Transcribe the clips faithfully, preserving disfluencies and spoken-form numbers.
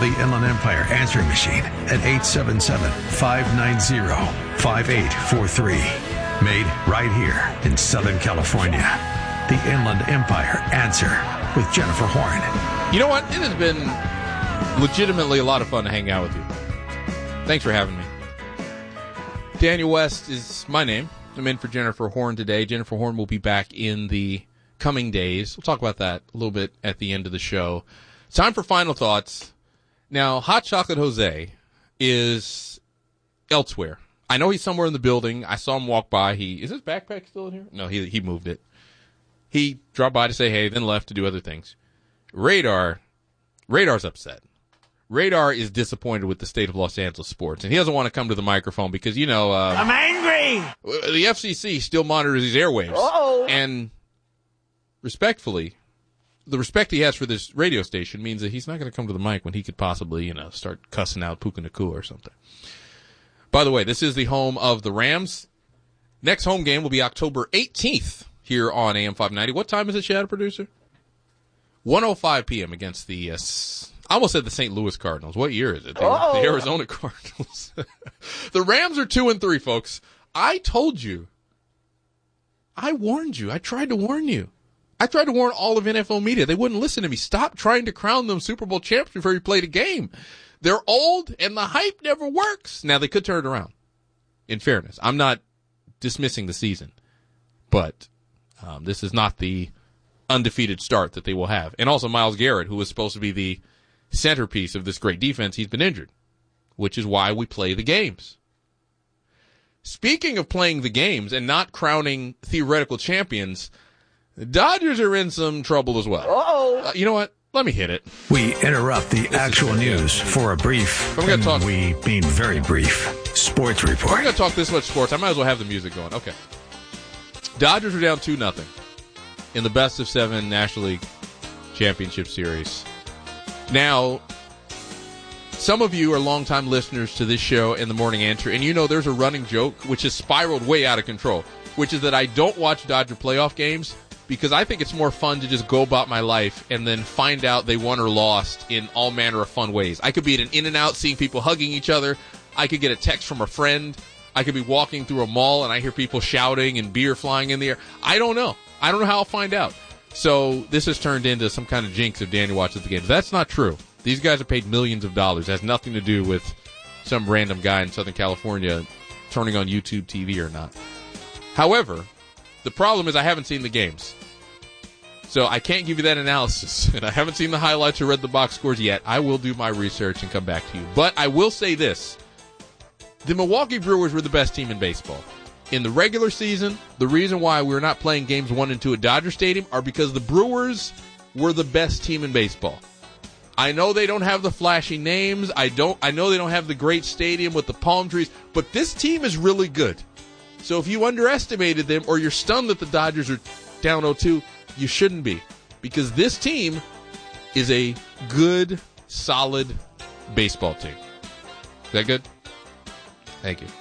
the Inland Empire answering machine at eight seven seven, five nine zero, five eight four three. Made right here in Southern California. The Inland Empire Answer with Jennifer Horn. You know what? It has been legitimately a lot of fun to hang out with you. Thanks for having me. Daniel West is my name. I'm in for Jennifer Horn today. Jennifer Horn will be back in the coming days. We'll talk about that a little bit at the end of the show. It's time for final thoughts. Now, Hot Chocolate Jose is elsewhere. I know he's somewhere in the building. I saw him walk by. He is his backpack still in here? No, he he moved it. He dropped by to say hey, then left to do other things. Radar, Radar's upset. Radar is disappointed with the state of Los Angeles sports, and he doesn't want to come to the microphone because, you know... Uh, I'm angry! The F C C still monitors these airwaves. Uh-oh. And respectfully, the respect he has for this radio station means that he's not going to come to the mic when he could possibly, you know, start cussing out Puka Nacua or something. By the way, this is the home of the Rams. Next home game will be October eighteenth here on A M five ninety. What time is it, Shadow Producer? one oh five p.m. against the... Uh, I almost said the Saint Louis Cardinals. What year is it? The, the Arizona Cardinals. The Rams are two and three, folks. I told you. I warned you. I tried to warn you. I tried to warn all of N F L media. They wouldn't listen to me. Stop trying to crown them Super Bowl champs before you played a game. They're old, and the hype never works. Now, they could turn it around, in fairness. I'm not dismissing the season, but um, this is not the undefeated start that they will have. And also, Myles Garrett, who was supposed to be the centerpiece of this great defense, he's been injured, which is why we play the games. Speaking of playing the games and not crowning theoretical champions, the Dodgers are in some trouble as well. Uh-oh. Uh, you know what? Let me hit it. We interrupt the this actual news for a brief, I'm gonna and talk- we mean very brief, sports We're report. going to talk this much sports. I might as well have the music going. Okay. Dodgers are down two nothing in the best of seven National League Championship Series. Now, some of you are longtime listeners to this show and the Morning Answer, and you know there's a running joke which has spiraled way out of control, which is that I don't watch Dodger playoff games because I think it's more fun to just go about my life and then find out they won or lost in all manner of fun ways. I could be at an In-N-Out seeing people hugging each other. I could get a text from a friend. I could be walking through a mall and I hear people shouting and beer flying in the air. I don't know. I don't know how I'll find out. So this has turned into some kind of jinx if Daniel watches the games. That's not true. These guys are paid millions of dollars. It has nothing to do with some random guy in Southern California turning on YouTube T V or not. However, the problem is I haven't seen the games. So I can't give you that analysis. And I haven't seen the highlights or read the box scores yet. I will do my research and come back to you. But I will say this. The Milwaukee Brewers were the best team in baseball. In the regular season, the reason why we're not playing games one and two at Dodger Stadium are because the Brewers were the best team in baseball. I know they don't have the flashy names. I don't. I know they don't have the great stadium with the palm trees. But this team is really good. So if you underestimated them or you're stunned that the Dodgers are down oh two, you shouldn't be. Because this team is a good, solid baseball team. Is that good? Thank you.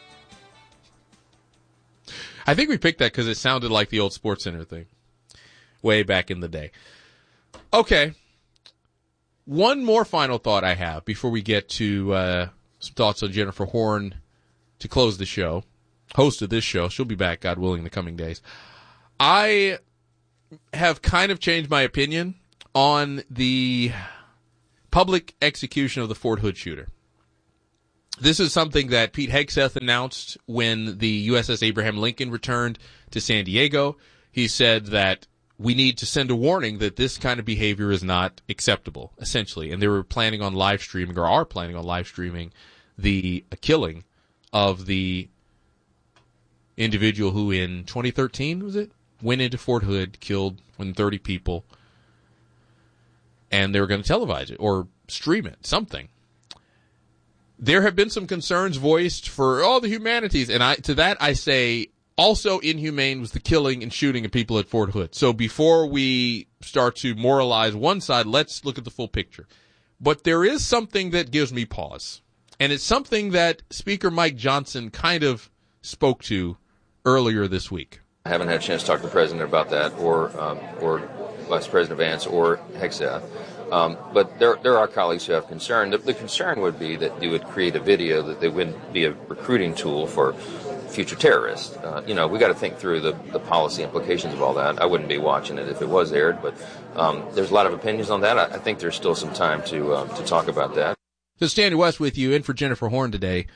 I think we picked that because it sounded like the old SportsCenter thing way back in the day. Okay. One more final thought I have before we get to uh, some thoughts on Jennifer Horn to close the show, host of this show. She'll be back, God willing, in the coming days. I have kind of changed my opinion on the public execution of the Fort Hood shooter. This is something that Pete Hegseth announced when the U S S Abraham Lincoln returned to San Diego. He said that we need to send a warning that this kind of behavior is not acceptable, essentially. And they were planning on live streaming, or are planning on live streaming, the killing of the individual who in twenty thirteen, was it, went into Fort Hood, killed more than thirty people, and they were going to televise it or stream it, something. There have been some concerns voiced for all oh, the humanities, and I to that I say also inhumane was the killing and shooting of people at Fort Hood. So before we start to moralize one side, let's look at the full picture. But there is something that gives me pause, and it's something that Speaker Mike Johnson kind of spoke to earlier this week. I haven't had a chance to talk to the president about that, or um, or Vice President Vance or Hegseth. Um, but there there are colleagues who have concern. The, the concern would be that you would create a video that they wouldn't be a recruiting tool for future terrorists. Uh, you know, we got to think through the, the policy implications of all that. I wouldn't be watching it if it was aired, but um, there's a lot of opinions on that. I, I think there's still some time to um, to talk about that. So Daniel West with you, in for Jennifer Horn today.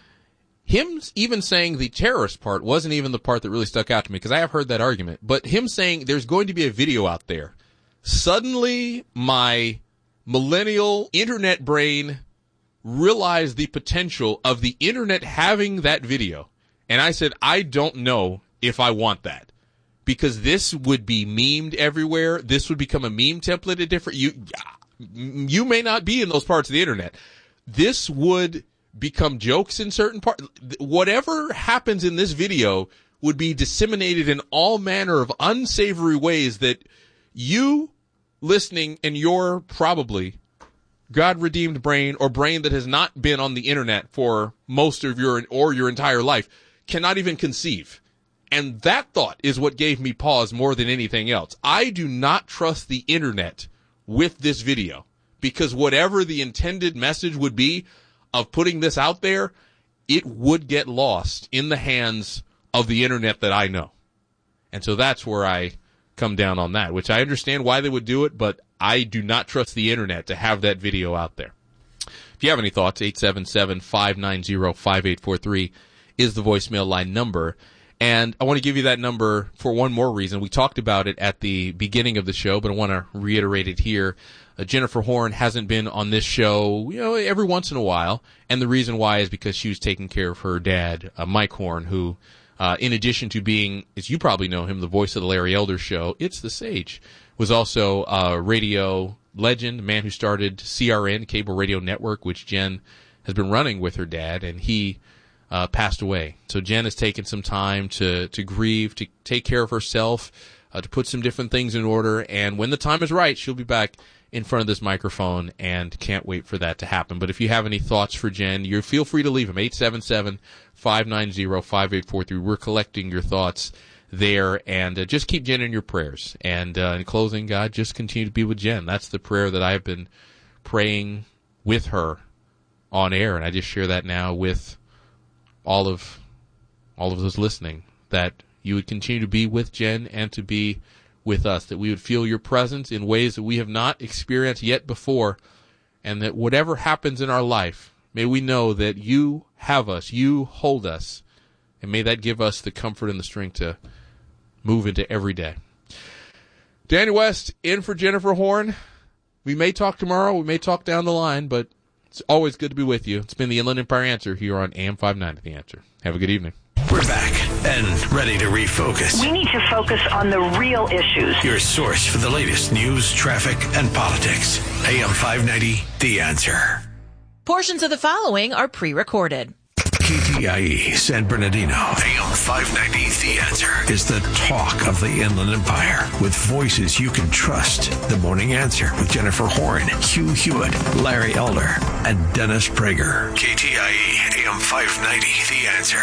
Him even saying the terrorist part wasn't even the part that really stuck out to me, because I have heard that argument. But him saying there's going to be a video out there, suddenly my millennial internet brain realized the potential of the internet having that video. And I said, I don't know if I want that, because this would be memed everywhere. This would become a meme template at different, you, you may not be in those parts of the internet. This would become jokes in certain parts. Whatever happens in this video would be disseminated in all manner of unsavory ways that you listening and your probably God-redeemed brain, or brain that has not been on the internet for most of your or your entire life, cannot even conceive. And that thought is what gave me pause more than anything else. I do not trust the internet with this video, because whatever the intended message would be of putting this out there, it would get lost in the hands of the internet that I know. And so that's where I come down on that, which I understand why they would do it, but I do not trust the internet to have that video out there. If you have any thoughts, eight seven seven, five nine zero, five eight four three is the voicemail line number. And I want to give you that number for one more reason. We talked about it at the beginning of the show, but I want to reiterate it here. Uh, Jennifer Horn hasn't been on this show, you know, every once in a while. And the reason why is because she was taking care of her dad, uh, Mike Horn, who, uh, in addition to being, as you probably know him, the voice of the Larry Elder Show, It's the Sage, was also a radio legend, a man who started C R N, Cable Radio Network, which Jen has been running with her dad, and he Uh, passed away. So Jen has taken some time to, to grieve, to take care of herself, uh, to put some different things in order. And when the time is right, she'll be back in front of this microphone, and can't wait for that to happen. But if you have any thoughts for Jen, you feel free to leave them. eight seven seven, five nine zero, five eight four three. We're collecting your thoughts there, and uh, just keep Jen in your prayers. And uh, in closing, God, just continue to be with Jen. That's the prayer that I've been praying with her on air, and I just share that now with all of all of those listening, that you would continue to be with Jen and to be with us, that we would feel your presence in ways that we have not experienced yet before, and that whatever happens in our life, may we know that you have us, you hold us, and may that give us the comfort and the strength to move into every day. Daniel West in for Jennifer Horn. We may talk tomorrow, we may talk down the line, but it's always good to be with you. It's been the Inland Empire Answer here on A M five ninety, The Answer. Have a good evening. We're back and ready to refocus. We need to focus on the real issues. Your source for the latest news, traffic, and politics. A M five ninety, The Answer. Portions of the following are pre-recorded. K T I E San Bernardino, A M five ninety, The Answer, is the talk of the Inland Empire, with voices you can trust. The Morning Answer with Jennifer Horn, Hugh Hewitt, Larry Elder, and Dennis Prager. K T I E, A M five ninety, The Answer.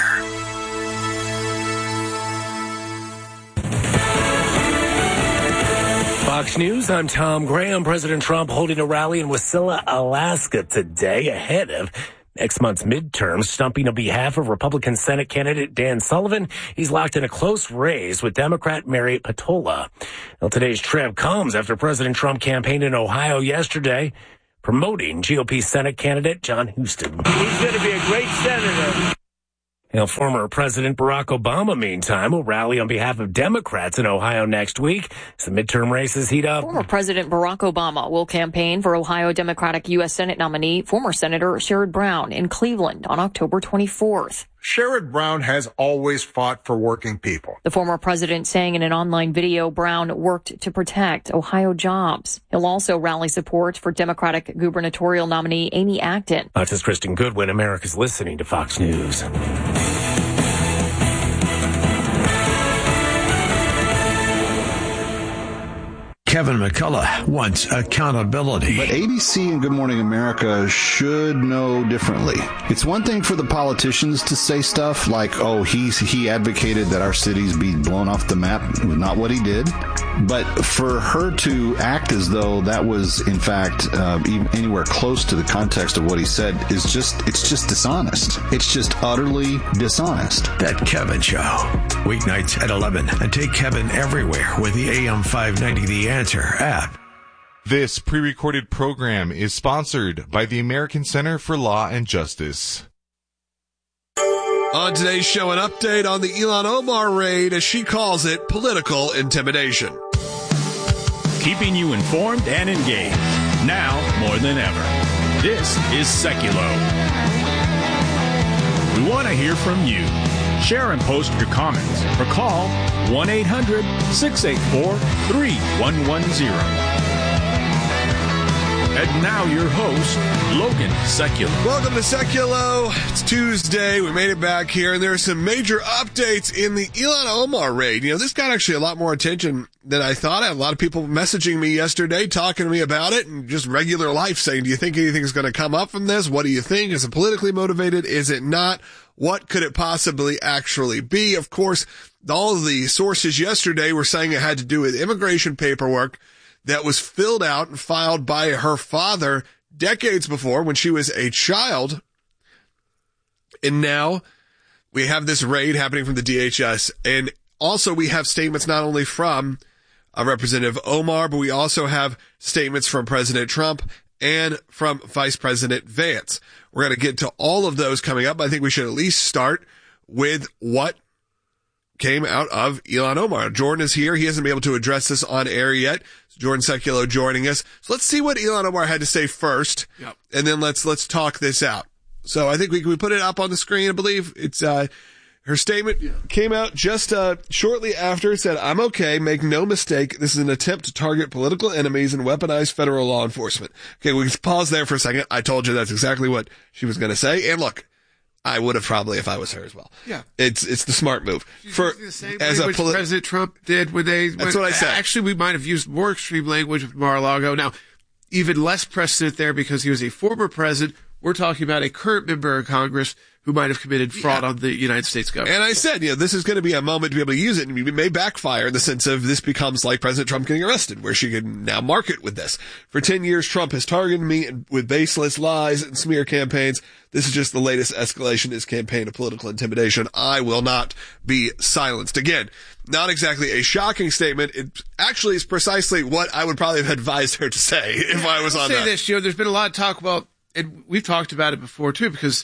Fox News, I'm Tom Graham. President Trump holding a rally in Wasilla, Alaska today ahead of next month's midterms, stumping on behalf of Republican Senate candidate Dan Sullivan. He's locked in a close race with Democrat Mary Patola. Now, today's trip comes after President Trump campaigned in Ohio yesterday, promoting G O P Senate candidate John Huston. He's going to be a great senator. Now, former President Barack Obama, meantime, will rally on behalf of Democrats in Ohio next week as the midterm races heat up. Former President Barack Obama will campaign for Ohio Democratic U S Senate nominee, former Senator Sherrod Brown, in Cleveland on October twenty-fourth. Sherrod Brown has always fought for working people. The former president saying in an online video Brown worked to protect Ohio jobs. He'll also rally support for Democratic gubernatorial nominee Amy Acton. That's as Kristen Goodwin. America's listening to Fox News. Kevin McCullough wants accountability. But A B C and Good Morning America should know differently. It's one thing for the politicians to say stuff like, oh, he's, he advocated that our cities be blown off the map. Not what he did. But for her to act as though that was, in fact, uh, even anywhere close to the context of what he said is just, it's just dishonest. It's just utterly dishonest. That Kevin Show. Weeknights at eleven. And take Kevin everywhere with the A M five ninety The Answer app. This pre-recorded program is sponsored by the American Center for Law and Justice. On today's show, an update on the Ilhan Omar raid, as she calls it, political intimidation. Keeping you informed and engaged, now more than ever. This is Seculo. We want to hear from you. Share and post your comments or call one eight hundred six eight four three one one zero. And now your host, Logan Seculo. Welcome to Seculo. It's Tuesday. We made it back here, and there are some major updates in the Ilhan Omar raid. You know, this got actually a lot more attention than I thought. I had a lot of people messaging me yesterday, talking to me about it, and just regular life saying, do you think anything's going to come up from this? What do you think? Is it politically motivated? Is it not? What could it possibly actually be? Of course, all of the sources yesterday were saying it had to do with immigration paperwork that was filled out and filed by her father decades before when she was a child. And now we have this raid happening from the D H S. And also we have statements not only from uh, Representative Omar, but we also have statements from President Trump and from Vice President Vance. We're going to get to all of those coming up. I think we should at least start with what came out of Ilhan Omar. Jordan is here. He hasn't been able to address this on air yet. So Jordan Seculo joining us. So let's see what Ilhan Omar had to say first. Yep. And then let's, let's talk this out. So I think we can we put it up on the screen. I believe it's, uh, her statement yeah. came out just, uh, shortly after. It said, I'm okay. Make no mistake. This is an attempt to target political enemies and weaponize federal law enforcement. Okay. We can pause there for a second. I told you that's exactly what she was going to say. And look, I would have probably if I was her as well. Yeah, it's it's the smart move. She's for the same as language a poli- President Trump did when they. That's when, what I said. Actually, we might have used more extreme language with Mar-a-Lago. Now, even less precedent there because he was a former president. We're talking about a current member of Congress who might have committed fraud yeah. on the United States government. And I said, you know, this is going to be a moment to be able to use it, and it may backfire in the sense of this becomes like President Trump getting arrested, where she can now market with this. For ten years, Trump has targeted me with baseless lies and smear campaigns. This is just the latest escalation in his campaign of political intimidation. I will not be silenced. Again, not exactly a shocking statement. It actually is precisely what I would probably have advised her to say if yeah, I was I'll on say that. This, you know, there's been a lot of talk about, and we've talked about it before too, because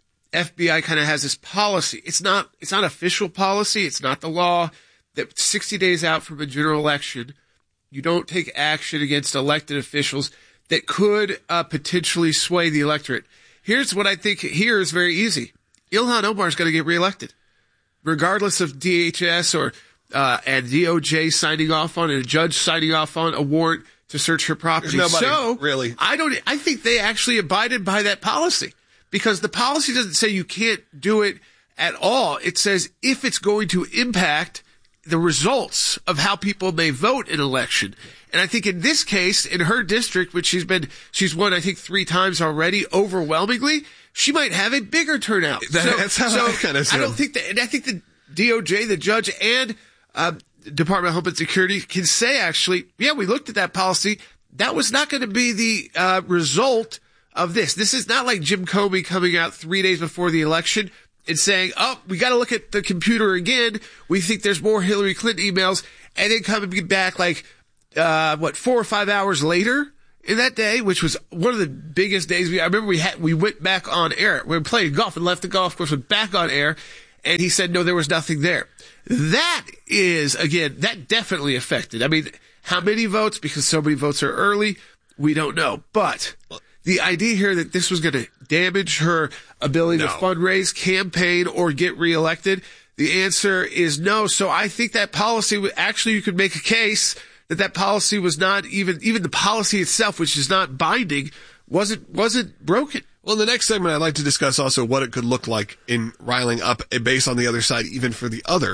F B I kind of has this policy. It's not, it's not official policy. It's not the law that sixty days out from a general election, you don't take action against elected officials that could uh, potentially sway the electorate. Here's what I think here is very easy. Ilhan Omar is going to get reelected, regardless of D H S or, uh, and D O J signing off on it, a judge signing off on a warrant to search her property. There's nobody, so really. I don't, I think they actually abided by that policy. Because the policy doesn't say you can't do it at all. It says if it's going to impact the results of how people may vote in an election. And I think in this case, in her district, which she's been, she's won, I think, three times already, overwhelmingly, she might have a bigger turnout. That's so, how so I kind of I don't think that, and I think the D O J, the judge, and uh, Department of Homeland Security can say, actually, yeah, we looked at that policy. That was not going to be the uh, result of this. This is not like Jim Comey coming out three days before the election and saying, oh, we got to look at the computer again. We think there's more Hillary Clinton emails, and then coming back like, uh, what, four or five hours later in that day, which was one of the biggest days. We, I remember we had, we went back on air. We were playing golf and left the golf course, went back on air, and he said, no, there was nothing there. That is, again, that definitely affected. I mean, how many votes? Because so many votes are early, we don't know. But the idea here that this was going to damage her ability no. to fundraise, campaign, or get reelected, the answer is no. So I think that policy, actually you could make a case that that policy was not even, even the policy itself, which is not binding, wasn't, wasn't broken. Well, in the next segment, I'd like to discuss also what it could look like in riling up a base on the other side, even for the other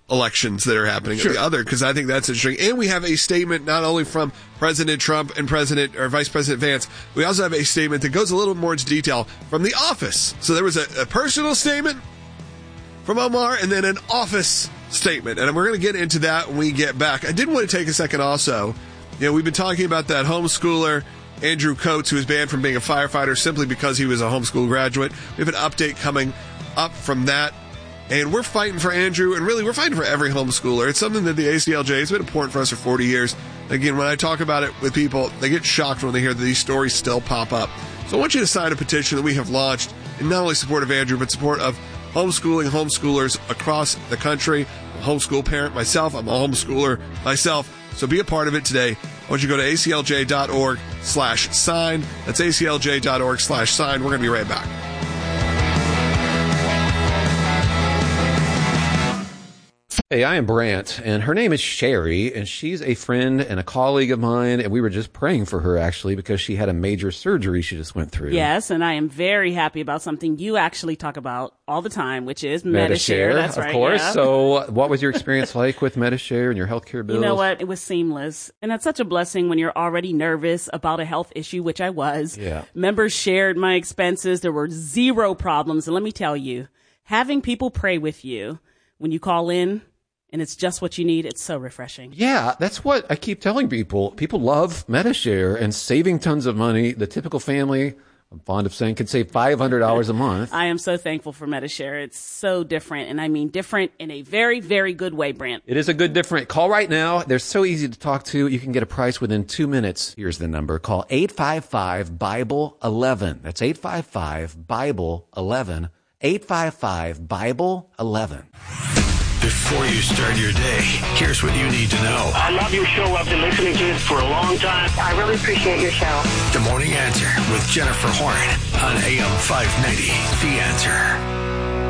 elections that are happening Sure. at the other, because I think that's interesting. And we have a statement not only from President Trump and President or Vice President Vance, we also have a statement that goes a little more into detail from the office. So there was a, a personal statement from Omar and then an office statement. And we're going to get into that when we get back. I did want to take a second also. You know, we've been talking about that homeschooler, Andrew Coates, who was banned from being a firefighter simply because he was a homeschool graduate. We have an update coming up from that. And we're fighting for Andrew, and really we're fighting for every homeschooler. It's something that the A C L J has been important for us for forty years. Again, when I talk about it with people, they get shocked when they hear that these stories still pop up. So I want you to sign a petition that we have launched in not only support of Andrew, but support of homeschooling homeschoolers across the country. I'm a homeschool parent myself. I'm a homeschooler myself. So be a part of it today. I want you to go to aclj.org slash sign. That's aclj.org slash sign. We're going to be right back. Hey, I am Brant, and her name is Sherry, and she's a friend and a colleague of mine, and we were just praying for her, actually, because she had a major surgery she just went through. Yes, and I am very happy about something you actually talk about all the time, which is Medi-Share. That's of right, course. yeah. So what was your experience like with Medi-Share and your healthcare bills? You know what? It was seamless. And that's such a blessing when you're already nervous about a health issue, which I was. Yeah. Members shared my expenses. There were zero problems. And let me tell you, having people pray with you when you call in, and it's just what you need, it's so refreshing. Yeah, that's what I keep telling people. People love Medi-Share and saving tons of money. The typical family, I'm fond of saying, could save five hundred dollars a month. I am so thankful for Medi-Share. It's so different, and I mean different in a very, very good way, Brant. It is a good different. Call right now. They're so easy to talk to. You can get a price within two minutes. Here's the number. Call eight five five, Bible eleven. That's eight five five, Bible eleven. eight five five, Bible eleven. Before you start your day, here's what you need to know. I love your show. I've been listening to it for a long time. I really appreciate your show. The Morning Answer with Jennifer Horn on A M five ninety. The Answer.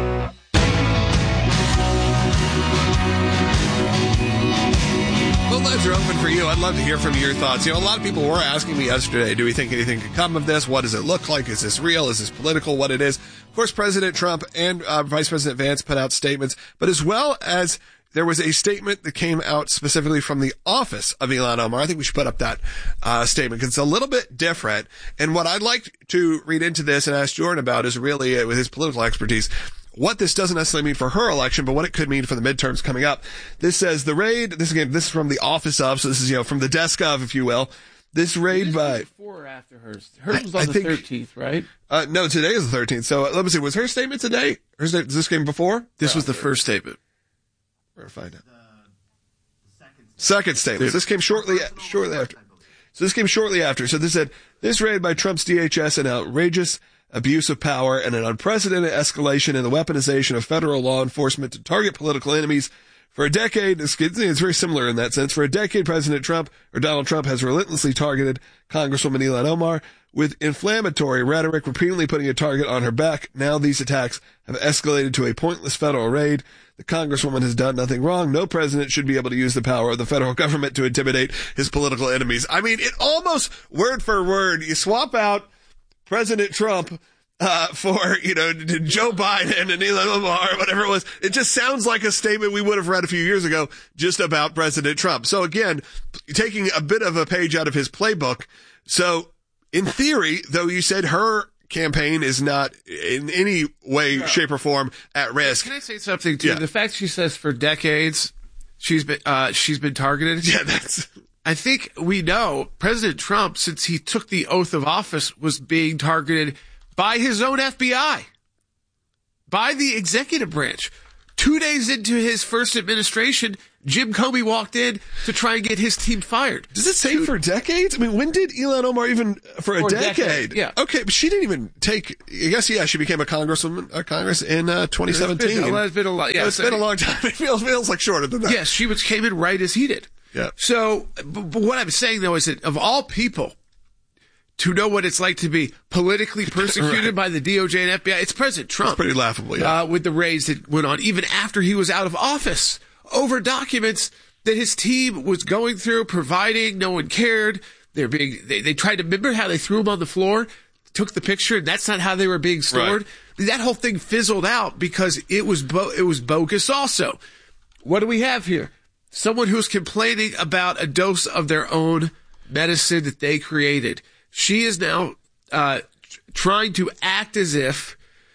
Phone lines are open for you. I'd love to hear from your thoughts. You know, a lot of people were asking me yesterday, do we think anything could come of this? What does it look like? Is this real? Is this political? What it is? Of course, President Trump and uh, Vice President Vance put out statements, but as well as there was a statement that came out specifically from the office of Ilhan Omar. I think we should put up that uh, statement because it's a little bit different. And what I'd like to read into this and ask Jordan about is really, uh, with his political expertise, what this doesn't necessarily mean for her election, but what it could mean for the midterms coming up. This says the raid, this again, this is from the office of, so this is, you know, from the desk of, if you will. This raid by... Before or after hers? Hers was on I the think, thirteenth, right? Uh, no, today is the thirteenth. So uh, let me see, was her statement today? Her sta- this came before? This was the first statement. We're going to find out. Second statement. This came shortly, shortly after. So this came shortly after. So this said, this raid by Trump's D H S, an outrageous abuse of power and an unprecedented escalation in the weaponization of federal law enforcement to target political enemies. For a decade, it's very similar in that sense. For a decade, President Trump, or Donald Trump, has relentlessly targeted Congresswoman Ilhan Omar with inflammatory rhetoric, repeatedly putting a target on her back. Now these attacks have escalated to a pointless federal raid. The Congresswoman has done nothing wrong. No president should be able to use the power of the federal government to intimidate his political enemies. I mean, it almost word for word, you swap out President Trump uh, for, you know, Joe Biden and Ilhan Omar, whatever it was. It just sounds like a statement we would have read a few years ago just about President Trump. So again, taking a bit of a page out of his playbook. So in theory, though you said her campaign is not in any way, no. shape, or form at risk. Can I say something too? Yeah. The fact she says for decades she's been uh, she's been targeted. Yeah, that's. I think we know President Trump, since he took the oath of office, was being targeted by his own F B I, by the executive branch. Two days into his first administration, Jim Comey walked in to try and get his team fired. Does it say Two, for decades? I mean, when did Ilhan Omar even, for a, for a decade? decade? Yeah. Okay, but she didn't even take, I guess, yeah, she became a congresswoman, uh, Congress in uh, twenty seventeen. It's been, it's been a lot. Yeah, it's so, been a long time. It feels, feels like shorter than that. Yes, she was, came in right as he did. Yeah. So, but, but what I'm saying, though, is that of all people to know what it's like to be politically persecuted right. by the D O J and F B I, it's President Trump. It's pretty laughable, yeah. Uh, with the raids that went on, even after he was out of office, over documents that his team was going through, providing, no one cared. They're being, they, they tried to remember how they threw him on the floor, took the picture, and that's not how they were being stored. Right. That whole thing fizzled out because it was bo- it was bogus also. what do we have here? Someone who's complaining about a dose of their own medicine that they created. She is now uh, trying to act as if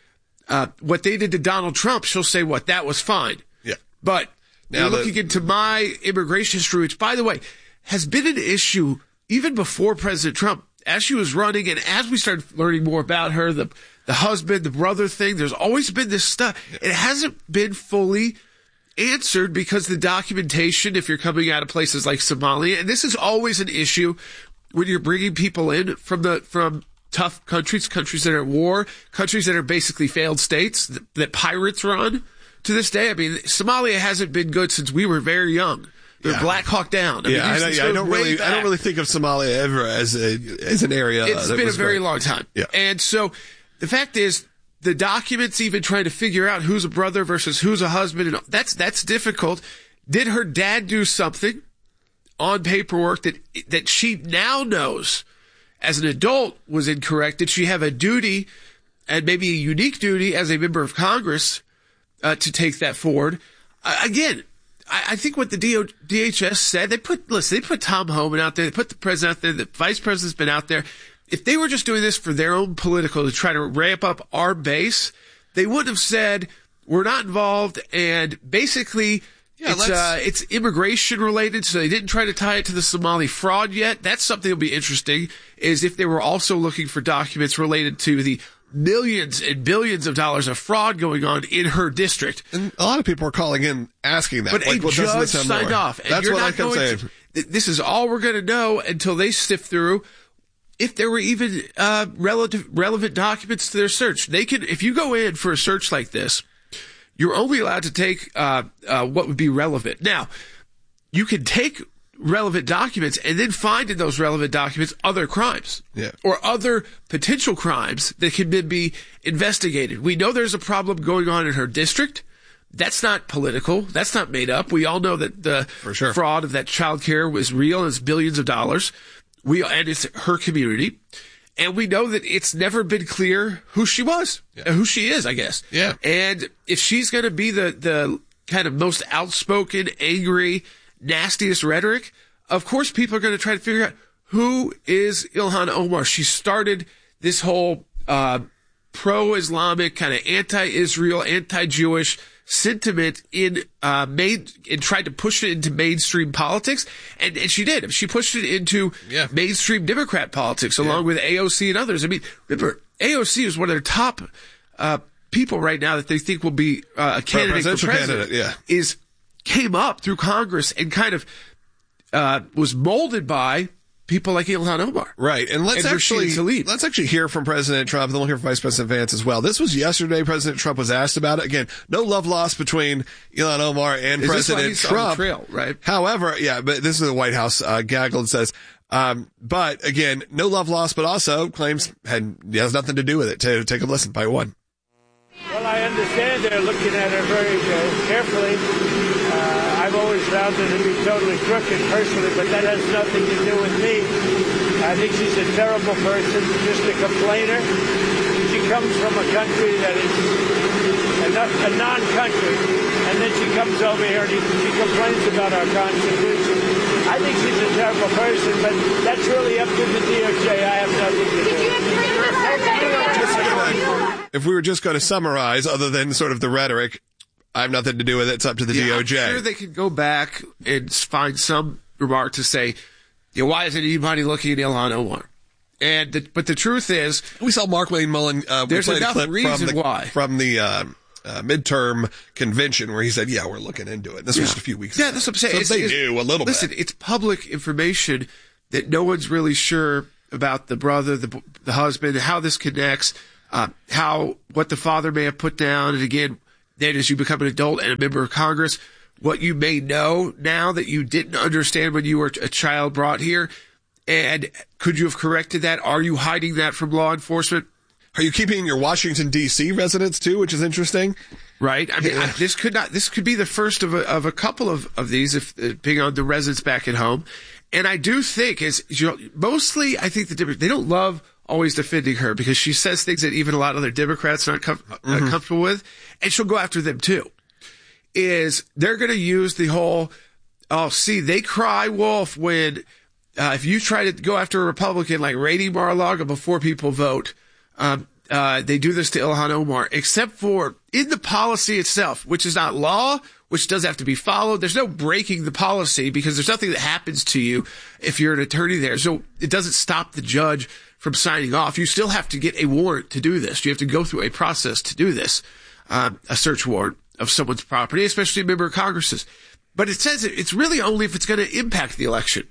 uh, what they did to Donald Trump, she'll say, what, that was fine. Yeah. But now you're looking the, into my immigration history, which, by the way, has been an issue even before President Trump. As she was running and as we started learning more about her, the the husband, the brother thing, there's always been this stuff. Yeah. It hasn't been fully answered because the documentation, if you're coming out of places like Somalia, and this is always an issue when you're bringing people in from the from tough countries, countries that are at war, countries that are basically failed states that, that pirates run to this day. I mean, Somalia hasn't been good since we were very young. They're yeah. Black Hawk Down. I yeah, mean, I, these, I, I don't really, back. I don't really think of Somalia ever as a as an area. It's that been was a very great. long time. Yeah. And so the fact is, the documents even trying to figure out who's a brother versus who's a husband, and that's that's difficult. Did her dad do something on paperwork that that she now knows as an adult was incorrect? Did she have a duty, and maybe a unique duty as a member of Congress, uh, to take that forward? Uh, again. I think what the D H S said, they put, listen, they put Tom Homan out there, they put the president out there, the vice president's been out there. If they were just doing this for their own political, to try to ramp up our base, they wouldn't have said, we're not involved, and basically, yeah, it's, uh, it's immigration related, so they didn't try to tie it to the Somali fraud yet. That's something that'll be interesting, is if they were also looking for documents related to the millions and billions of dollars of fraud going on in her district. And a lot of people are calling in asking that. But like, a well, judge signed more? off. And That's you're what not I kept going saying. To, this is all we're going to know until they sift through if there were even uh, relative, relevant documents to their search. They can, if you go in for a search like this, you're only allowed to take uh, uh, what would be relevant. Now, you can take relevant documents and then find in those relevant documents other crimes yeah. or other potential crimes that can then be investigated. We know there's a problem going on in her district. That's not political. That's not made up. We all know that the For sure. fraud of that child care was real and it's billions of dollars. We, and it's her community. And we know that it's never been clear who she was, yeah. who she is, I guess. Yeah. And if she's going to be the, the kind of most outspoken, angry, nastiest rhetoric, of course people are going to try to figure out who is Ilhan Omar. She started this whole uh pro-Islamic, kind of anti-Israel, anti-Jewish sentiment in uh main and tried to push it into mainstream politics, and, and she did. She pushed it into yeah. mainstream Democrat politics along yeah. with A O C and others. I mean, remember, A O C is one of their top uh people right now that they think will be uh, a candidate for president. Candidate, yeah. Is came up through Congress and kind of uh, was molded by people like Ilhan Omar. Right. And let's and actually let's actually hear from President Trump, and then we'll hear from Vice President Vance as well. This was yesterday. President Trump was asked about it. Again, no love lost between Ilhan Omar and is President this Trump. On the trail, right? However, yeah, but this is the White House uh, gaggle and says, um, but again, no love lost, but also claims had has nothing to do with it. To take a listen by one. Well, I understand they're looking at her very uh, carefully. Uh, I've always found her to be totally crooked personally, but that has nothing to do with me. I think she's a terrible person, just a complainer. She comes from a country that is a, a non-country, and then she comes over here and she complains about our Constitution. I think she's a terrible person, but that's really up to the D O J. I have nothing to do with it. If we were just going to summarize, other than sort of the rhetoric, I have nothing to do with it. It's up to the yeah, D O J. I'm sure they could go back and find some remark to say, you know, why isn't anybody looking at Ilhan Omar? And the, but the truth is, we saw Mark Wayne Mullen. Uh, there's played enough a clip reason from the, why from the uh, uh, midterm convention where he said, "Yeah, we're looking into it." This yeah. was just a few weeks. Yeah, ago. that's what I'm saying. So it's, they it's, knew a little listen, bit. Listen, it's public information that no one's really sure about the brother, the the husband, how this connects. Uh, how, what the father may have put down. And again, then as you become an adult and a member of Congress, what you may know now that you didn't understand when you were a child brought here. And could you have corrected that? Are you hiding that from law enforcement? Are you keeping your Washington, D C residence too, which is interesting? Right. I mean, I, this could not, this could be the first of a, of a couple of, of these, if uh, being on the residents back at home. And I do think is, you know, mostly I think the difference, they don't love always defending her because she says things that even a lot of other Democrats aren't com- mm-hmm. uh, comfortable with, and she'll go after them too. is they're going to use the whole, oh, see, they cry wolf when, uh, if you try to go after a Republican like Rainey Mar-a-Lago before people vote, um, uh, they do this to Ilhan Omar, except for in the policy itself, which is not law, which does have to be followed. There's no breaking the policy because there's nothing that happens to you if you're an attorney there. So it doesn't stop the judge from signing off. You still have to get a warrant to do this. You have to go through a process to do this, um, a search warrant of someone's property, especially a member of Congress's. But it says it, it's really only if it's going to impact the election.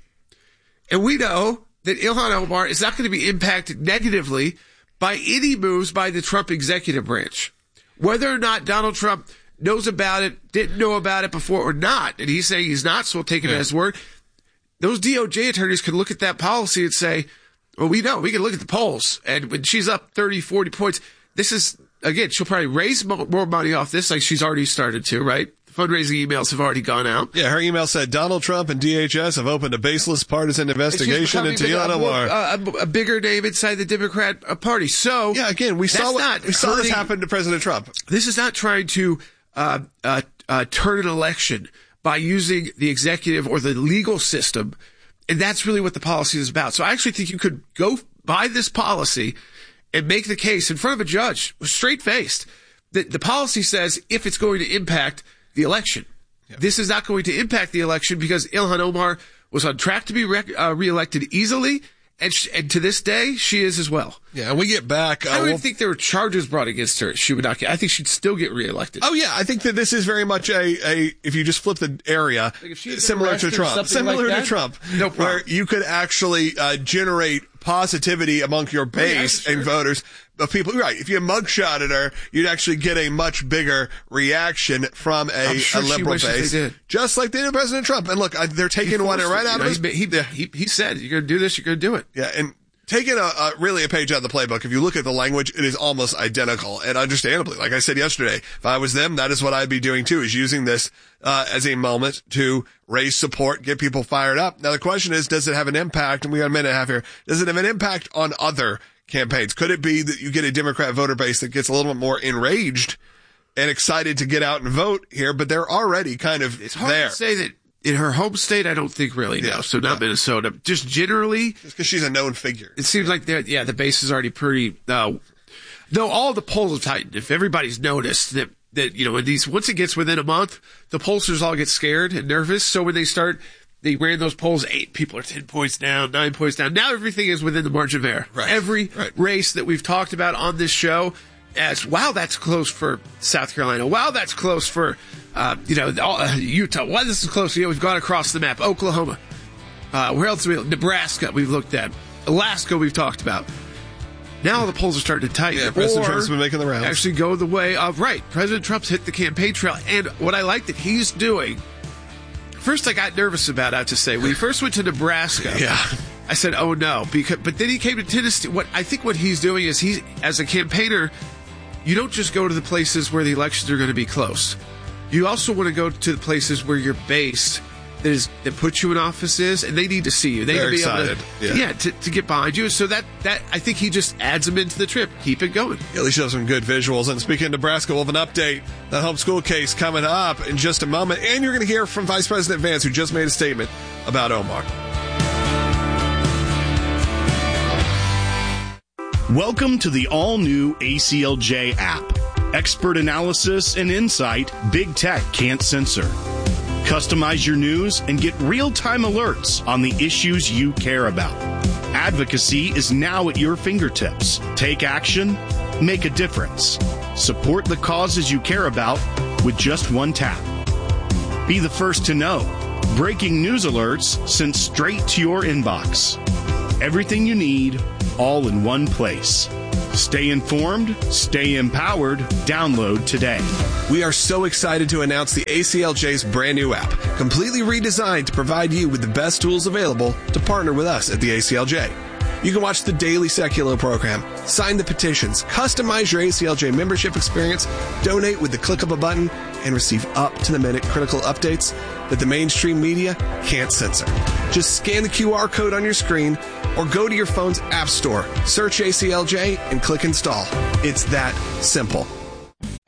And we know that Ilhan Omar is not going to be impacted negatively by any moves by the Trump executive branch. Whether or not Donald Trump knows about it, didn't know about it before or not, and he's saying he's not, so we'll take it yeah. as word. Those D O J attorneys can look at that policy and say, well, we know, we can look at the polls, and when she's up thirty, forty points, this is, again, she'll probably raise more money off this, like she's already started to, right? The fundraising emails have already gone out. Yeah, her email said, Donald Trump and D H S have opened a baseless partisan investigation into Ilhan Omar. A, a, a bigger name inside the Democrat Party. So, yeah, again, we saw, what, we saw this happen to President Trump. This is not trying to uh, uh, uh, turn an election by using the executive or the legal system. And that's really what the policy is about. So I actually think you could go by this policy and make the case in front of a judge, straight-faced, that the policy says if it's going to impact the election. Yep. This is not going to impact the election because Ilhan Omar was on track to be re- uh, reelected easily, and, sh- and to this day, she is as well. Yeah, and we get back. Uh, I don't we'll... even think there were charges brought against her. She would not get, I think she'd still get reelected. Oh, yeah. I think that this is very much a, a if you just flip the area, like similar to Trump. Similar like to Trump. No problem. Where you could actually uh, generate positivity among your base yeah, sure. and voters. Of people, right? If you mugshotted her, you'd actually get a much bigger reaction from a, sure a liberal base, just like they did President Trump. And look, I, they're taking one right out you know, of his. He, he, he, he said, "You're going to do this. You're going to do it." Yeah, and taking a, a really a page out of the playbook. If you look at the language, it is almost identical, and understandably, like I said yesterday, if I was them, that is what I'd be doing too. Is using this uh, as a moment to raise support, get people fired up. Now the question is, does it have an impact? And we got a minute and a half here. Does it have an impact on other campaigns? Could it be that you get a Democrat voter base that gets a little bit more enraged and excited to get out and vote here, but they're already kind of it's hard there. To say that in her home state, I don't think really, yeah, no. So not yeah. Minnesota. Just generally. Just because she's a known figure. It seems like, yeah, the base is already pretty, uh, no, all the polls have tightened. If everybody's noticed that, that, you know, when these, once it gets within a month, the pollsters all get scared and nervous. So when they start, they ran those polls, eight people are ten points down, nine points down. Now everything is within the margin of error. Right. Every right. race that we've talked about on this show, as wow, that's close for South Carolina. Wow, that's close for, uh, you know, uh, Utah. Wow, this is close. You know, we've gone across the map. Oklahoma. Uh, where else? We, Nebraska, we've looked at. Alaska, we've talked about. Now the polls are starting to tighten. Yeah, President or Trump's been making the rounds. Actually go the way of, right, President Trump's hit the campaign trail. And what I like that he's doing, first I got nervous about, I have to say. When he first went to Nebraska, yeah. I said, oh no. Because, but then he came to Tennessee. What I think what he's doing is he's, as a campaigner, you don't just go to the places where the elections are going to be close. You also want to go to the places where you're based, that is that put you in offices, and they need to see you. They They're need to be excited. able to, yeah, yeah to, to get behind you. So that, that I think he just adds them into the trip. Keep it going. Yeah, at least you have some good visuals. And speaking of Nebraska, we'll have an update. The homeschool case coming up in just a moment. And you're going to hear from Vice President Vance, who just made a statement about Omar. Welcome to the all-new A C L J app. Expert analysis and insight Big Tech can't censor. Customize your news and get real-time alerts on the issues you care about. Advocacy is now at your fingertips. Take action, make a difference. Support the causes you care about with just one tap. Be the first to know. Breaking news alerts sent straight to your inbox. Everything you need, all in one place. Stay informed, stay empowered. Download today. We are so excited to announce the A C L J's brand new app, completely redesigned to provide you with the best tools available to partner with us at the A C L J. You can watch the daily Secular program, sign the petitions, customize your A C L J membership experience, donate with the click of a button, and receive up-to-the-minute critical updates that the mainstream media can't censor. Just scan the Q R code on your screen or go to your phone's app store, search A C L J, and click install. It's that simple.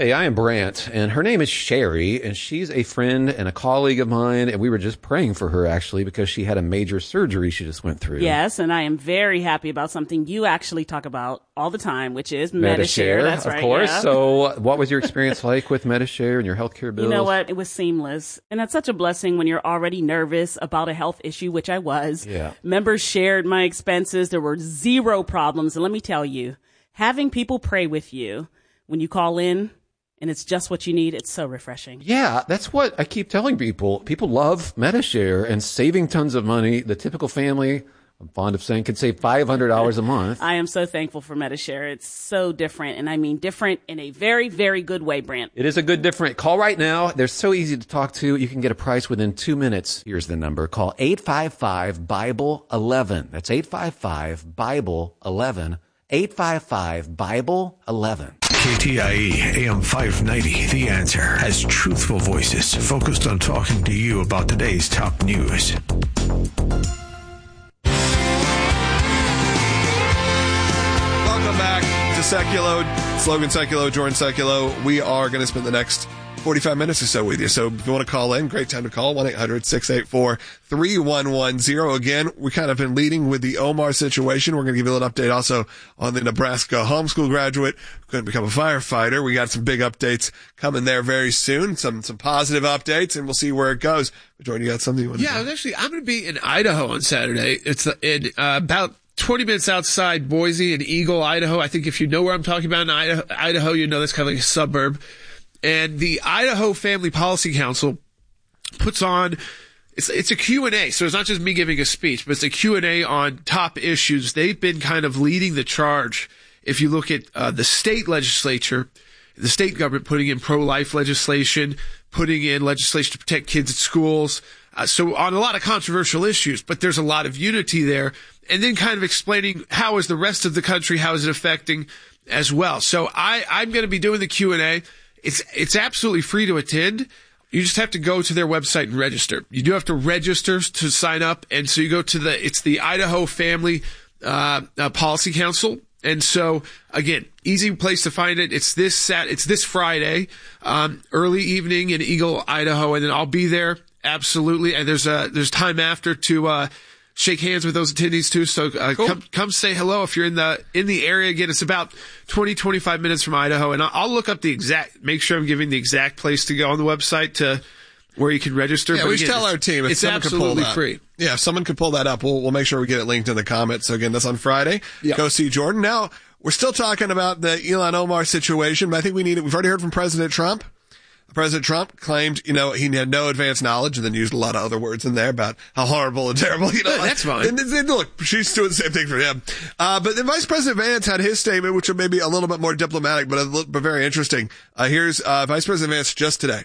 Hey, I am Brant, and her name is Sherry, and she's a friend and a colleague of mine, and we were just praying for her, actually, because she had a major surgery she just went through. Yes, and I am very happy about something you actually talk about all the time, which is Medi-Share. That's of right, course. yeah. So what was your experience like with Medi-Share and your healthcare bills? You know what? It was seamless. And that's such a blessing when you're already nervous about a health issue, which I was. Yeah. Members shared my expenses. There were zero problems. And let me tell you, having people pray with you when you call in, and it's just what you need, it's so refreshing. Yeah, that's what I keep telling people. People love Medi-Share and saving tons of money. The typical family, I'm fond of saying, can save five hundred dollars a month. I am so thankful for Medi-Share. It's so different, and I mean different in a very, very good way, Brant. It is a good different. Call right now. They're so easy to talk to. You can get a price within two minutes. Here's the number. Call eight five five, Bible eleven. That's eight five five, Bible eleven. eight five five, Bible eleven. K T I E A M five ninety, The Answer, has truthful voices focused on talking to you about today's top news. Welcome back to Seculo. It's Logan Seculo, Jordan Seculo. We are going to spend the next forty-five minutes or so with you. So if you want to call in, great time to call, one eight hundred, six eight four, three one one zero. Again, we kind of been leading with the Omar situation. We're going to give you a little update also on the Nebraska homeschool graduate who couldn't become a firefighter. We got some big updates coming there very soon, some some positive updates, and we'll see where it goes. But Jordan, you got something you want to Yeah, say? I was actually, I'm going to be in Idaho on Saturday. It's in uh, about twenty minutes outside Boise in Eagle, Idaho. I think if you know where I'm talking about in Idaho, Idaho, you know that's kind of like a suburb. And the Idaho Family Policy Council puts on, it's it's a Q and A, so it's not just me giving a speech, but it's a Q and A on top issues. They've been kind of leading the charge. If you look at uh, the state legislature, the state government putting in pro-life legislation, putting in legislation to protect kids at schools, uh, so on a lot of controversial issues, but there's a lot of unity there. And then kind of explaining how is the rest of the country, how is it affecting as well. So I, I'm going to be doing the Q and A. It's it's absolutely free to attend. You just have to go to their website and register. You do have to register to sign up, and so you go to the it's the Idaho Family uh, uh, Policy Council. And so again, easy place to find it. It's this sat it's this Friday, um, early evening in Eagle, Idaho, and then I'll be there absolutely. And there's a there's time after to uh, shake hands with those attendees too. So uh, Cool. come come say hello if you're in the in the area. Again, it's about twenty, twenty-five minutes from Idaho, and I'll, I'll look up the exact. Make sure I'm giving the exact place to go on the website to where you can register. Yeah, But we again, should tell it's- our team if it's someone could pull absolutely that. free. Yeah, if someone could pull that up, we'll we'll make sure we get it linked in the comments. So again, that's on Friday. Yeah. Go see Jordan. Now we're still talking about the Ilhan Omar situation, but I think we need it. We've already heard from President Trump. President Trump claimed, you know, he had no advanced knowledge, and then used a lot of other words in there about how horrible and terrible, you know. Yeah, that's fine. And, and look, she's doing the same thing for him. Uh, but then Vice President Vance had his statement, which may be a little bit more diplomatic, but a little, but very interesting. Uh, here's uh, Vice President Vance just today.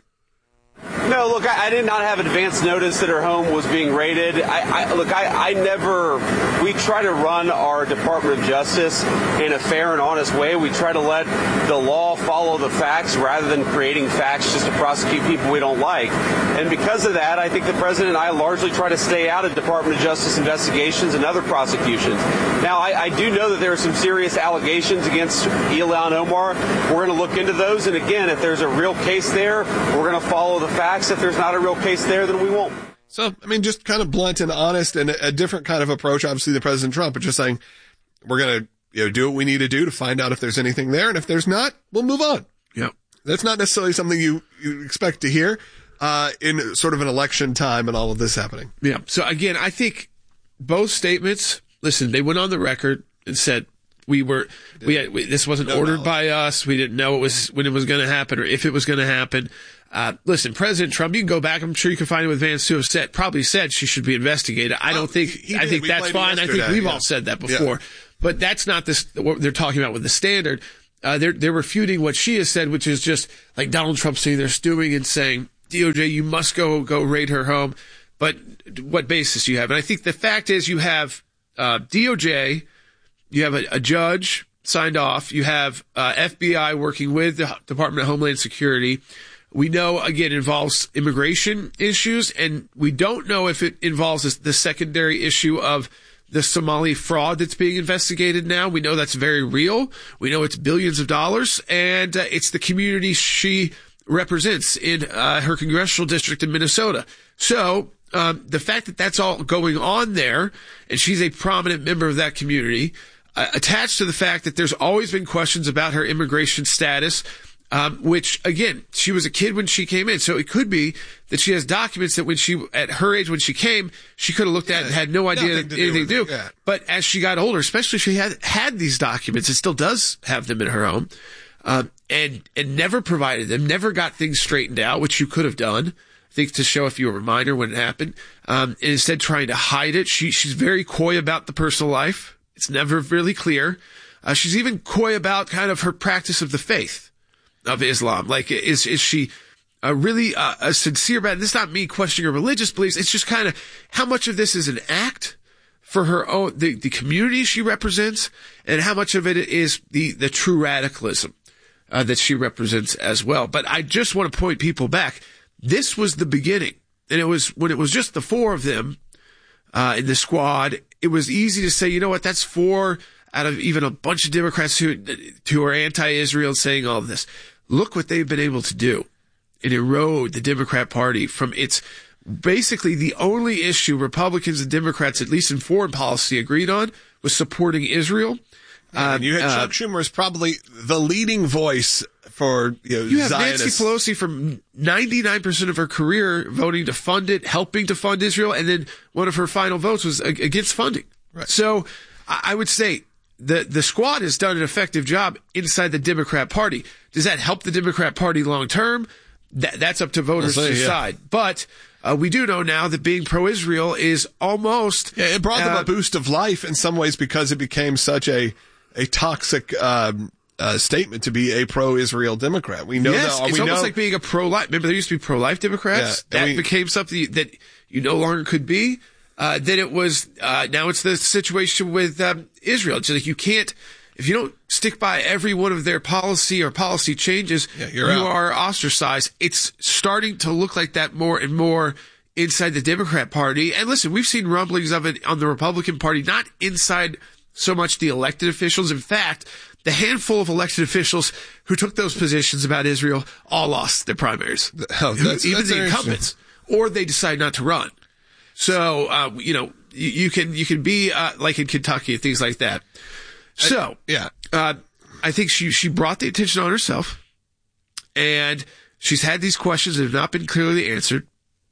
No, look, I, I did not have advance notice that her home was being raided. I, I look, I, I never. We try to run our Department of Justice in a fair and honest way. We try to let the law follow the facts rather than creating facts just to prosecute people we don't like. And because of that, I think the president and I largely try to stay out of Department of Justice investigations and other prosecutions. Now, I, I do know that there are some serious allegations against Ilhan Omar. We're going to look into those. And again, if there's a real case there, we're going to follow the facts. If there's not a real case there, then we won't. So, I mean, just kind of blunt and honest, and a, a different kind of approach, obviously, than President Trump, but just saying, we're going to, you know, do what we need to do to find out if there's anything there, and if there's not, we'll move on. Yeah. That's not necessarily something you, you expect to hear, uh, in sort of an election time and all of this happening. Yeah. So again, I think both statements, listen, they went on the record and said, we were, we, had, we this wasn't No ordered knowledge. by us. We didn't know it was, when it was going to happen or if it was going to happen. Uh, listen, President Trump, you can go back. I'm sure you can find it with Vance too. Have said, probably said she should be investigated. I don't think, he I did. think We that's played it fine. I think yesterday, we've yeah. all said that Yeah. before, but that's not this, what they're talking about with the standard. Uh, they're, they're refuting what she has said, which is just like Donald Trump sitting there stewing and saying, D O J, you must go, go raid her home. But what basis do you have? And I think the fact is you have, uh, D O J, you have a, a judge signed off, you have, uh, F B I working with the Department of Homeland Security. We know, again, it involves immigration issues, and we don't know if it involves this, the secondary issue of the Somali fraud that's being investigated now. We know that's very real. We know it's billions of dollars, and uh, it's the community she represents in uh, her congressional district in Minnesota. So um, the fact that that's all going on there, and she's a prominent member of that community, uh, attached to the fact that there's always been questions about her immigration status, Um, which again, she was a kid when she came in. So it could be that she has documents that when she, at her age, when she came, she could have looked at and had no idea Nothing that to anything do to do. with it, yeah. But as she got older, especially if she had had these documents, it still does have them in her home, um, and, and never provided them, never got things straightened out, which you could have done, I think, to show if you were a reminder when it happened. Um, and instead trying to hide it. She, she's very coy about the personal life. It's never really clear. Uh, she's even coy about kind of her practice of the faith of Islam. Like, is is she uh, really uh, a sincere about it? This is not me questioning her religious beliefs. It's just kind of how much of this is an act for her own, the, the community she represents, and how much of it is the, the true radicalism uh, that she represents as well. But I just want to point people back. This was the beginning. And it was when it was just the four of them uh, in the squad, it was easy to say, you know what, that's four out of even a bunch of Democrats who, who are anti-Israel saying all of this. Look what they've been able to do and erode the Democrat Party from its basically the only issue Republicans and Democrats, at least in foreign policy, agreed on was supporting Israel. Yeah, and you had uh, Chuck Schumer as probably the leading voice for, you know, you have Zionists. Nancy Pelosi from ninety-nine percent of her career voting to fund it, helping to fund Israel, and then one of her final votes was against funding. Right. So I would say the the squad has done an effective job inside the Democrat Party. Does that help the Democrat Party long term? That, that's up to voters We'll see, to yeah. decide. But uh, we do know now that being pro-Israel is almost Yeah, it brought them uh, a boost of life in some ways because it became such a a toxic um, uh, statement to be a pro-Israel Democrat. We know yes, that. it's we almost know, like being a pro-life. Remember, there used to be pro-life Democrats. Yeah, that we- became something that you no longer could be. Uh, then it was, uh, now it's the situation with um, Israel. It's like you can't, if you don't stick by every one of their policy or policy changes, Yeah, you you're out. are ostracized. It's starting to look like that more and more inside the Democrat Party. And listen, we've seen rumblings of it on the Republican Party, not inside so much the elected officials. In fact, the handful of elected officials who took those positions about Israel all lost their primaries. Oh, that's- Even that's the very incumbents. Or they decide not to run. So, uh, you know, you, you can, you can be, uh, like in Kentucky and things like that. So, yeah. uh, I think she, she brought the attention on herself, and she's had these questions that have not been clearly answered.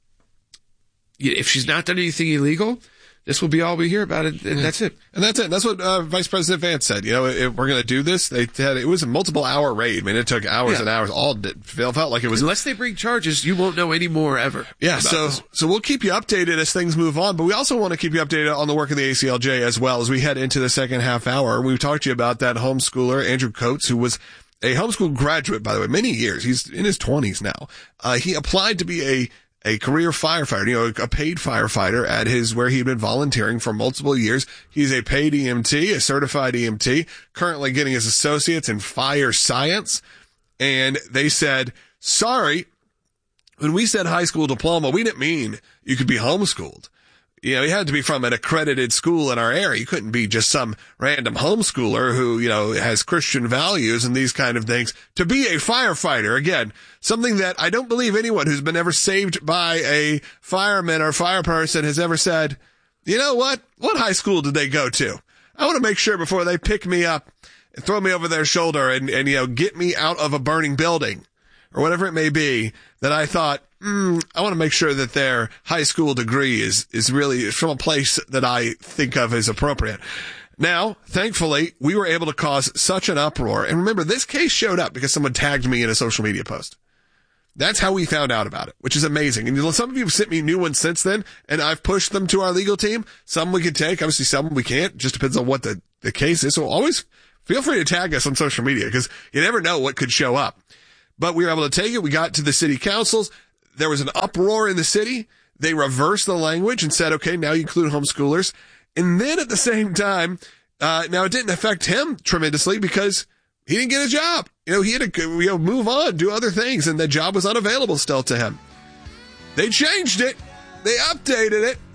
If she's not done anything illegal, this will be all we hear about it, and that's it. And that's it. That's what uh, Vice President Vance said. You know, if we're going to do this, they had, it was a multiple hour raid. I mean, it took hours Yeah. and hours. All did, felt like it was. Unless they bring charges, you won't know any more ever. Yeah, about so this. so we'll keep you updated as things move on, but we also want to keep you updated on the work of the A C L J as well as we head into the second half hour. We talked to you about that homeschooler, Andrew Coates, who was a homeschool graduate, by the way, many years. He's in his twenties now. Uh, he applied to be a a career firefighter, you know, a paid firefighter at his, where he'd been volunteering for multiple years. He's a paid E M T, a certified E M T, currently getting his associates in fire science. And they said, sorry, when we said high school diploma, we didn't mean you could be homeschooled. You know, you had to be from an accredited school in our area. You couldn't be just some random homeschooler who, you know, has Christian values and these kind of things. To be a firefighter, again, something that I don't believe anyone who's been ever saved by a fireman or fire person has ever said, you know what? What high school did they go to? I want to make sure before they pick me up and throw me over their shoulder and, and, you know, get me out of a burning building or whatever it may be, that I thought, mm, I want to make sure that their high school degree is, is really from a place that I think of as appropriate. Now, thankfully, we were able to cause such an uproar. And remember, this case showed up because someone tagged me in a social media post. That's how we found out about it, which is amazing. And some of you have sent me new ones since then, and I've pushed them to our legal team. Some we can take, obviously some we can't. Just depends on what the, the case is. So always feel free to tag us on social media because you never know what could show up. But we were able to take it. We got to the city councils. There was an uproar in the city. They reversed the language and said, okay, now you include homeschoolers. And then at the same time, uh, now it didn't affect him tremendously because he didn't get a job. You know, he had to, you know, move on, do other things, and the job was unavailable still to him. They changed it. They updated it.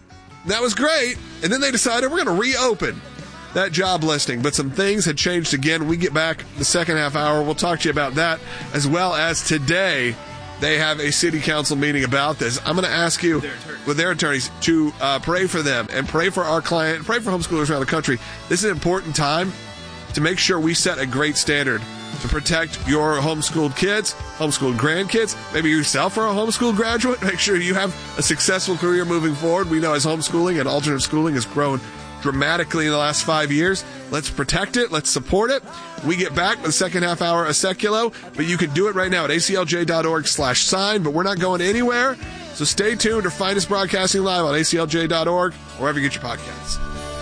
That was great. And then they decided we're going to reopen that job listing. But some things had changed again. We get back the second half hour. We'll talk to you about that, as well as today they have a city council meeting about this. I'm going to ask you, with their attorneys, to uh, pray for them and pray for our client, pray for homeschoolers around the country. This is an important time to make sure we set a great standard to protect your homeschooled kids, homeschooled grandkids. Maybe yourself are a homeschool graduate. Make sure you have a successful career moving forward. We know as homeschooling and alternate schooling has grown dramatically in the last five years. Let's protect it. Let's support it. We get back with the second half hour of Seculo, but you can do it right now at aclj.org slash sign, but we're not going anywhere. So stay tuned or find us broadcasting live on aclj dot org, wherever you get your podcasts.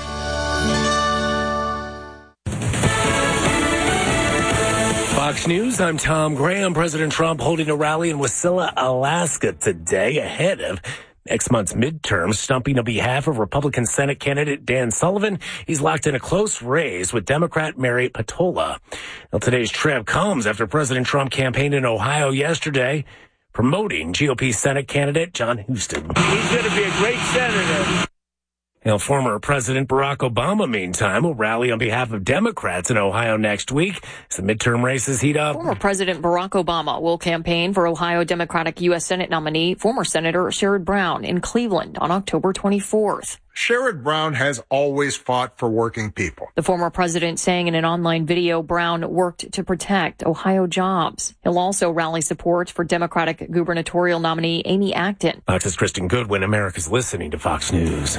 Fox News, I'm Tom Graham. President Trump holding a rally in Wasilla, Alaska today ahead of next month's midterms, stumping on behalf of Republican Senate candidate Dan Sullivan. He's locked in a close race with Democrat Mary Patola. Now, today's trip comes after President Trump campaigned in Ohio yesterday, promoting G O P Senate candidate John Huston. He's going to be a great senator. Now, former President Barack Obama, meantime, will rally on behalf of Democrats in Ohio next week as the midterm races heat up. Former President Barack Obama will campaign for Ohio Democratic U S Senate nominee, former Senator Sherrod Brown, in Cleveland on October twenty-fourth. Sherrod Brown has always fought for working people. The former president saying in an online video Brown worked to protect Ohio jobs. He'll also rally support for Democratic gubernatorial nominee Amy Acton. Fox's Kristen Goodwin. America's listening to Fox News.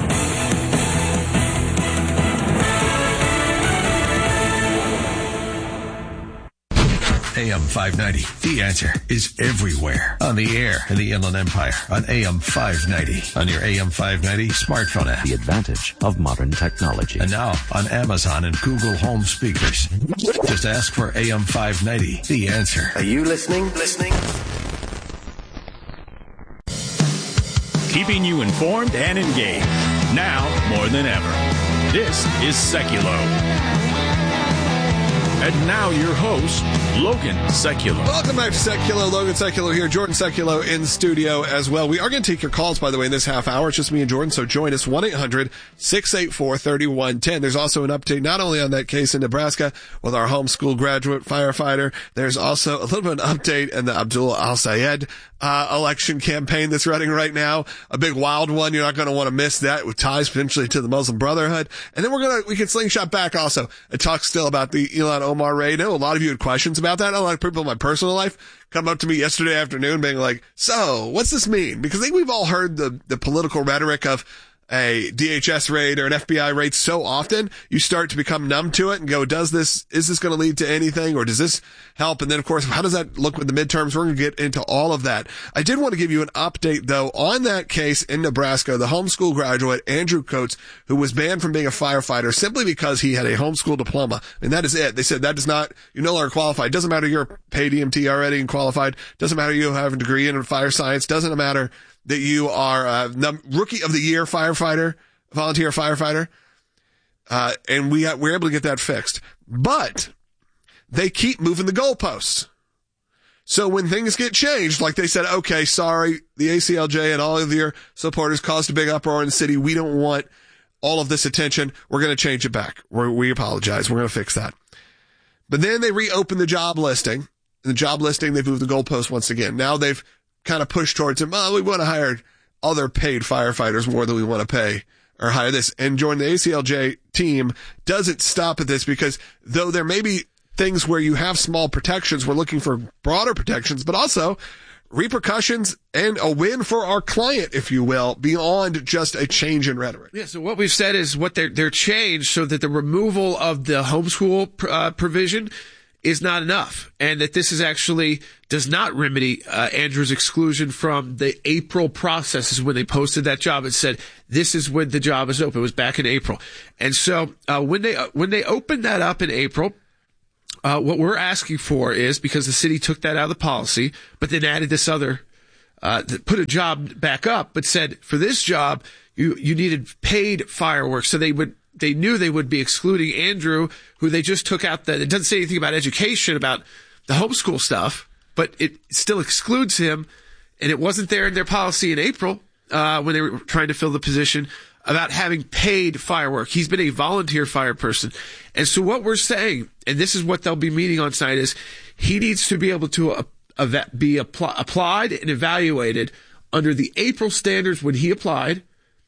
A M five ninety, The Answer, is everywhere. On the air in the Inland Empire, on A M five ninety, on your A M five ninety smartphone app. The advantage of modern technology. And now on Amazon and Google Home speakers. Just ask for A M five ninety, The Answer. Are you listening? Listening? Keeping you informed and engaged. Now more than ever. This is Seculo. And now your host, Logan Seculo. Welcome back to Seculo. Logan Seculo here. Jordan Seculo in studio as well. We are going to take your calls, by the way, in this half hour. It's just me and Jordan, so join us, one eight hundred six eight four three one one zero. There's also an update not only on that case in Nebraska with our homeschool graduate firefighter, there's also a little bit of an update in the Abdul Al-Sayed uh, election campaign that's running right now. A big wild one. You're not going to want to miss that, with ties potentially to the Muslim Brotherhood. And then we're going to, we can slingshot back also and talk still about the Ilhan Omar raid. I know a lot of you had questions about that. A lot of people in my personal life come up to me yesterday afternoon being like, so what's this mean? Because I think we've all heard the, the political rhetoric of a D H S raid or an F B I raid so often, you start to become numb to it and go, does this, is this going to lead to anything, or does this help? And then, of course, how does that look with the midterms? We're going to get into all of that. I did want to give you an update, though, on that case in Nebraska, the homeschool graduate, Andrew Coates, who was banned from being a firefighter simply because he had a homeschool diploma. And that is it. They said that does not, you're no longer qualified. Doesn't matter you're a paid E M T already and qualified. Doesn't matter you have a degree in fire science. Doesn't matter that you are a num- rookie of the year firefighter, volunteer firefighter. Uh, and we, ha- we're able to get that fixed. But they keep moving the goalposts. So when things get changed, like they said, okay, sorry, the A C L J and all of your supporters caused a big uproar in the city. We don't want all of this attention. We're going to change it back. We're, we apologize. We're going to fix that. But then they reopen the job listing. The job listing, they've moved the goalpost once again. Now they've kind of pushed towards him. Oh, we want to hire other paid firefighters more than we want to pay or hire this. And join the A C L J team doesn't stop at this, because though there may be things where you have small protections, we're looking for broader protections, but also repercussions and a win for our client, if you will, beyond just a change in rhetoric. Yeah, so what we've said is what they're, they're changed so that the removal of the homeschool uh, provision is not enough, and that this is actually does not remedy uh, Andrew's exclusion from the April process. Is when they posted that job and said this is when the job is open. It was back in April, and so uh, when they uh, when they opened that up in April, uh, what we're asking for is, because the city took that out of the policy, but then added this other, uh, put a job back up, but said for this job you you needed paid fireworks, so they would. They knew they would be excluding Andrew, who they just took out the, it doesn't say anything about education, about the homeschool stuff, but it still excludes him, and it wasn't there in their policy in April. uh, when they were trying to fill the position about having paid firework. He's been a volunteer fire person. And so what we're saying, and this is what they'll be meeting on tonight, is he needs to be able to uh, uh, be appl- applied and evaluated under the April standards when he applied,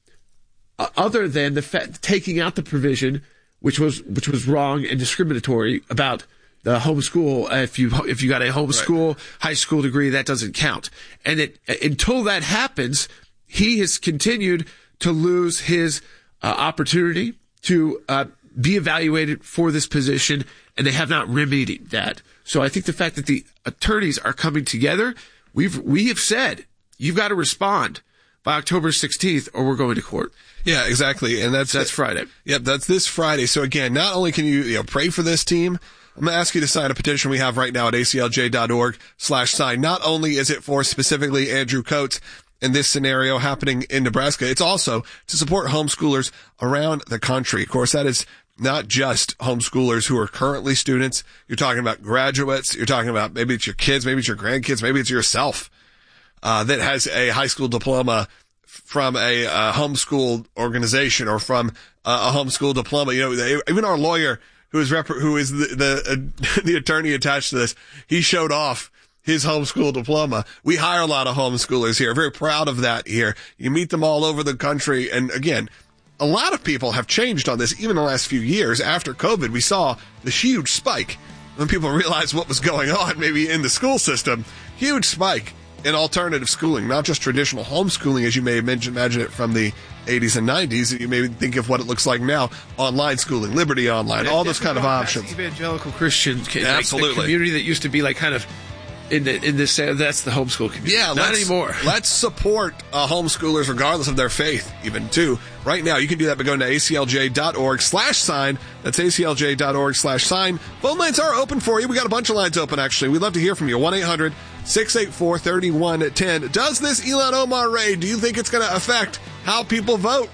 uh, other than the fa- taking out the provision, which was which was wrong and discriminatory about the homeschool. Uh, if you if you got a homeschool right. high school degree, that doesn't count. And it, until that happens, he has continued to lose his uh, opportunity to uh, be evaluated for this position, and they have not remedied that. So I think the fact that the attorneys are coming together, we've we have said you've got to respond by October sixteenth, or we're going to court. Yeah, exactly. And that's, that's Friday. Yep. That's this Friday. So again, not only can you, you know, pray for this team, I'm going to ask you to sign a petition we have right now at aclj.org slash sign. Not only is it for specifically Andrew Coates in this scenario happening in Nebraska, it's also to support homeschoolers around the country. Of course, that is not just homeschoolers who are currently students. You're talking about graduates. You're talking about maybe it's your kids, maybe it's your grandkids, maybe it's yourself, uh, that has a high school diploma from a uh, homeschool organization or from uh, a homeschool diploma. You know, they, even our lawyer who is rep- who is the the, uh, the attorney attached to this, he showed off his homeschool diploma. We hire a lot of homeschoolers here. Very proud of that here. You meet them all over the country. And again, a lot of people have changed on this. Even in the last few years after COVID, we saw the huge spike when people realized what was going on, maybe in the school system. Huge spike in alternative schooling, not just traditional homeschooling, as you may imagine it from the eighties and nineties. You may think of what it looks like now, online schooling, Liberty Online, all those kind of options. Evangelical Christian, absolutely, like the community that used to be like kind of in the, in this, uh, that's the homeschool community. Yeah, not anymore. Let's support uh, homeschoolers regardless of their faith, even too. Right now, you can do that by going to aclj.org slash sign. That's aclj.org slash sign. Phone lines are open for you. We got a bunch of lines open, actually. We'd love to hear from you. one eight hundred six eight four three one one zero. Does this Ilhan Omar raid, do you think it's going to affect how people vote?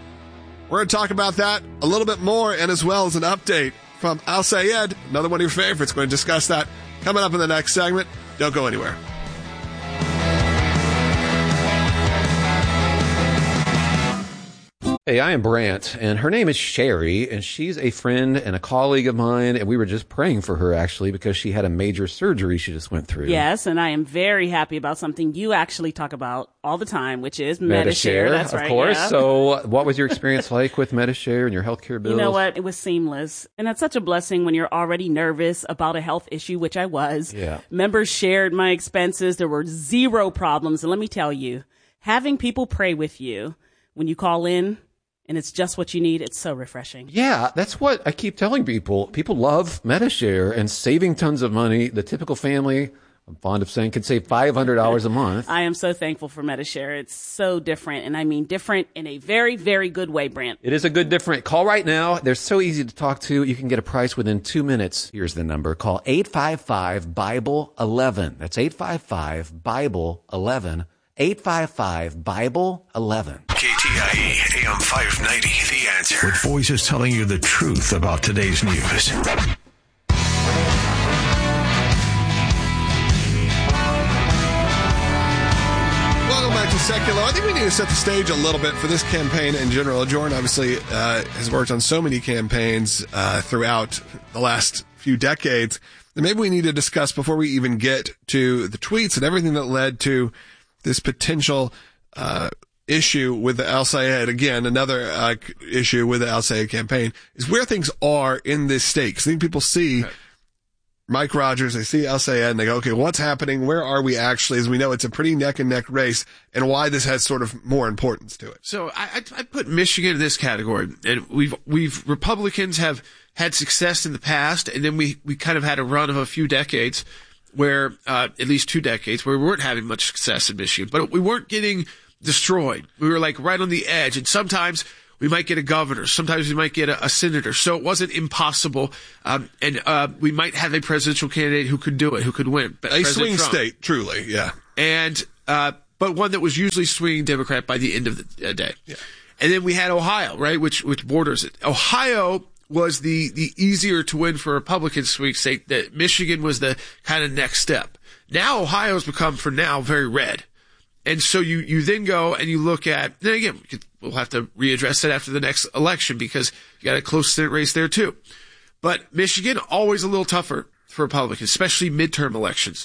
We're going to talk about that a little bit more, and as well as an update from Al Sayed, another one of your favorites. Going to discuss that coming up in the next segment. Don't go anywhere. Hey, I am Brant, and her name is Sherry, and she's a friend and a colleague of mine, and we were just praying for her, actually, because she had a major surgery she just went through. Yes, and I am very happy about something you actually talk about all the time, which is Medi-Share. That's of right, course. yeah. So what was your experience like with Medi-Share and your healthcare bills? You know what? It was seamless. And that's such a blessing when you're already nervous about a health issue, which I was. Yeah. Members shared my expenses. There were zero problems. And let me tell you, having people pray with you when you call in, and it's just what you need, it's so refreshing. Yeah, that's what I keep telling people. People love Medi-Share and saving tons of money. The typical family, I'm fond of saying, can save five hundred dollars a month. I am so thankful for Medi-Share. It's so different, and I mean different in a very, very good way, Brant. It is a good different. Call right now. They're so easy to talk to. You can get a price within two minutes. Here's the number. Call eight five five, Bible eleven. That's eight five five, Bible eleven. eight five five, Bible eleven. K T I E, A M five ninety, The Answer. With voices telling you the truth about today's news. Welcome back to Secular. I think we need to set the stage a little bit for this campaign in general. Jordan obviously uh, has worked on so many campaigns uh, throughout the last few decades that maybe we need to discuss before we even get to the tweets and everything that led to this potential uh issue with the Al Sayed, again, another uh, issue with the Al Sayed campaign, is where things are in this state. Because I think people see okay. Mike Rogers, they see Al Sayed, and they go, okay, what's happening? Where are we actually? As we know, it's a pretty neck-and-neck race, and why this has sort of more importance to it. So I, I put Michigan in this category, and we've, we've, Republicans have had success in the past, and then we, we kind of had a run of a few decades where, uh, at least two decades, where we weren't having much success in Michigan, but we weren't getting destroyed. We were like right on the edge, and sometimes we might get a governor, sometimes we might get a, a senator, so it wasn't impossible, um, and uh, we might have a presidential candidate who could do it, who could win. But a President swing Trump. State, truly, yeah. And uh, but one that was usually swinging Democrat by the end of the uh, day. Yeah. And then we had Ohio, right, which which borders it. Ohio was the the easier to win for Republican swing state. That Michigan was the kind of next step. Now Ohio has become, for now, very red. And so you, you then go and you look at, then again, we'll have to readdress that after the next election because you got a close Senate race there too. But Michigan, always a little tougher for Republicans, especially midterm elections.